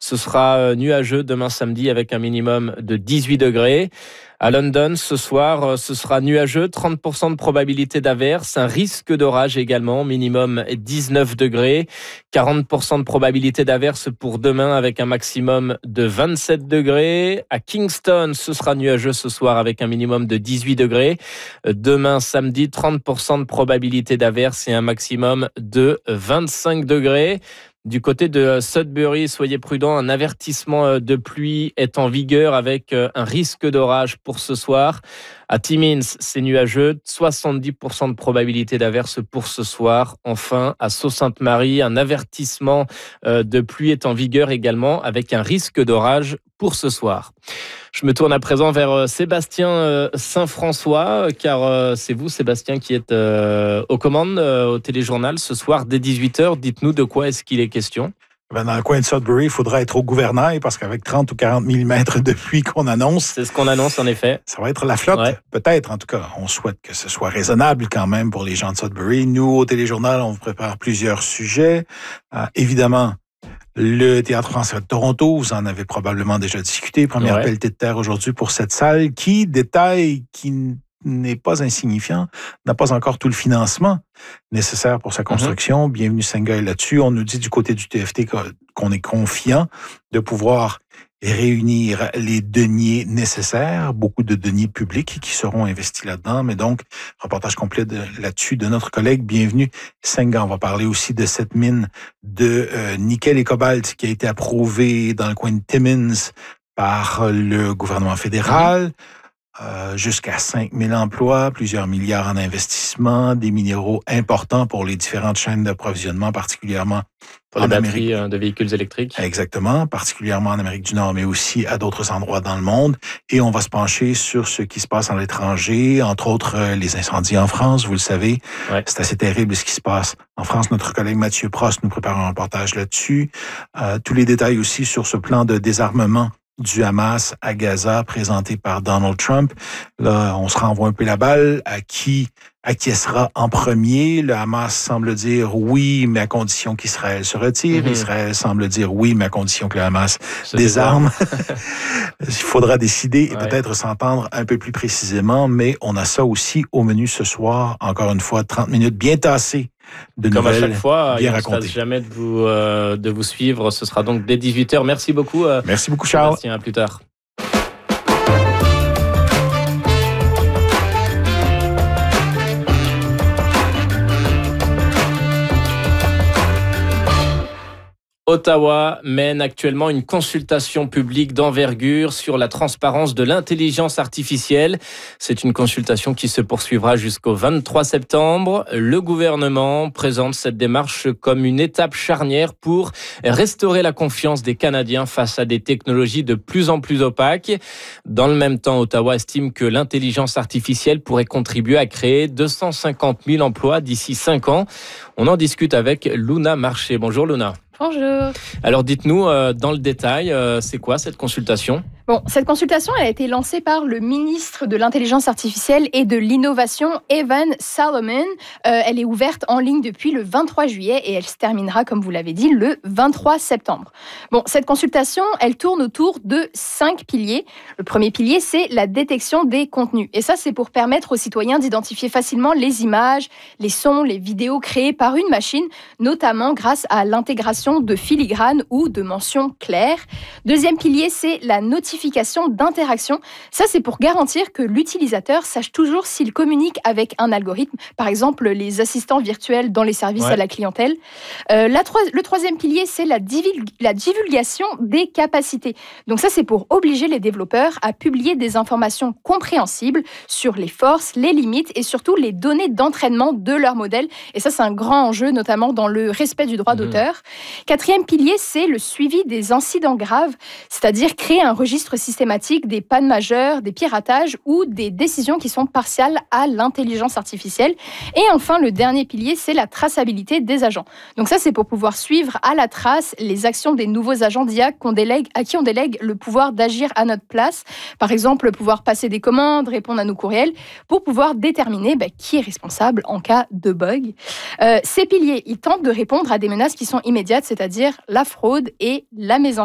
Ce sera nuageux demain samedi avec un minimum de 18 degrés. À London, ce soir, ce sera nuageux, 30% de probabilité d'averse, un risque d'orage également, minimum 19 degrés, 40% de probabilité d'averse pour demain avec un maximum de 27 degrés. À Kingston, ce sera nuageux ce soir avec un minimum de 18 degrés. Demain, samedi, 30% de probabilité d'averse et un maximum de 25 degrés. Du côté de Sudbury, soyez prudents, un avertissement de pluie est en vigueur avec un risque d'orage pour ce soir. À Timmins, c'est nuageux, 70% de probabilité d'averse pour ce soir. Enfin, à Sault-Sainte-Marie, un avertissement de pluie est en vigueur également avec un risque d'orage pour ce soir. Je me tourne à présent vers Sébastien Saint-François, car c'est vous, Sébastien, qui êtes aux commandes au téléjournal ce soir dès 18h. Dites-nous de quoi est-ce qu'il est question. Dans le coin de Sudbury, il faudra être au gouvernail parce qu'avec 30 ou 40 mm de pluie qu'on annonce... C'est ce qu'on annonce, en effet. Ça va être la flotte, ouais. Peut-être, en tout cas. On souhaite que ce soit raisonnable quand même pour les gens de Sudbury. Nous, au téléjournal, on vous prépare plusieurs sujets. Évidemment, le Théâtre français de Toronto, vous en avez probablement déjà discuté. Première pelletée de terre aujourd'hui pour cette salle qui, détail qui n'est pas insignifiant, n'a pas encore tout le financement nécessaire pour sa construction. Bienvenue Senga là-dessus. On nous dit du côté du TFT qu'on est confiant de pouvoir réunir les deniers nécessaires, beaucoup de deniers publics qui seront investis là-dedans. Mais donc, reportage complet là-dessus de notre collègue. Bienvenue Senga. On va parler aussi de cette mine de nickel et cobalt qui a été approuvée dans le coin de Timmins par le gouvernement fédéral. Jusqu'à 5 000 emplois, plusieurs milliards en investissement, des minéraux importants pour les différentes chaînes d'approvisionnement, particulièrement pour les batteries de véhicules électriques. Exactement, particulièrement en Amérique du Nord, mais aussi à d'autres endroits dans le monde. Et on va se pencher sur ce qui se passe à l'étranger, entre autres les incendies en France, vous le savez. Ouais. C'est assez terrible ce qui se passe en France. Notre collègue Mathieu Prost nous prépare un reportage là-dessus. Tous les détails aussi sur ce plan de désarmement du Hamas à Gaza, présenté par Donald Trump. Là, on se renvoie un peu la balle à qui acquiescera en premier. Le Hamas semble dire oui, mais à condition qu'Israël se retire. Israël semble dire oui, mais à condition que le Hamas désarme. Il faudra décider et peut-être s'entendre un peu plus précisément, mais on a ça aussi au menu ce soir. Encore une fois, 30 minutes bien tassées. Comme à chaque fois, il ne se passe jamais de vous suivre. Ce sera donc dès 18h. Merci beaucoup. Merci beaucoup, Charles. Merci, à plus tard. Ottawa mène actuellement une consultation publique d'envergure sur la transparence de l'intelligence artificielle. C'est une consultation qui se poursuivra jusqu'au 23 septembre. Le gouvernement présente cette démarche comme une étape charnière pour restaurer la confiance des Canadiens face à des technologies de plus en plus opaques. Dans le même temps, Ottawa estime que l'intelligence artificielle pourrait contribuer à créer 250 000 emplois d'ici 5 ans. On en discute avec Luna Marché. Bonjour Luna. Bonjour. Alors dites-nous dans le détail, c'est quoi cette consultation ? Bon, cette consultation, elle a été lancée par le ministre de l'Intelligence artificielle et de l'Innovation, Evan Salomon. Elle est ouverte en ligne depuis le 23 juillet et elle se terminera, comme vous l'avez dit, le 23 septembre. Bon, cette consultation, elle tourne autour de 5 piliers. Le premier pilier, c'est la détection des contenus. Et ça, c'est pour permettre aux citoyens d'identifier facilement les images, les sons, les vidéos créées par une machine, notamment grâce à l'intégration de filigranes ou de mentions claires. Deuxième pilier, c'est la notification d'interaction. Ça, c'est pour garantir que l'utilisateur sache toujours s'il communique avec un algorithme, par exemple les assistants virtuels dans les services à la clientèle. Le troisième pilier, c'est la divulgation des capacités. Donc ça, c'est pour obliger les développeurs à publier des informations compréhensibles sur les forces, les limites et surtout les données d'entraînement de leur modèle. Et ça, c'est un grand enjeu, notamment dans le respect du droit d'auteur. Quatrième pilier, c'est le suivi des incidents graves, c'est-à-dire créer un registre systématique des pannes majeures, des piratages ou des décisions qui sont partiales à l'intelligence artificielle. Et enfin, le dernier pilier, c'est la traçabilité des agents. Donc ça, c'est pour pouvoir suivre à la trace les actions des nouveaux agents d'IA à qui on délègue le pouvoir d'agir à notre place. Par exemple, pouvoir passer des commandes, répondre à nos courriels, pour pouvoir déterminer qui est responsable en cas de bug. Ces piliers, ils tentent de répondre à des menaces qui sont immédiates, c'est-à-dire la fraude et la mésinformation.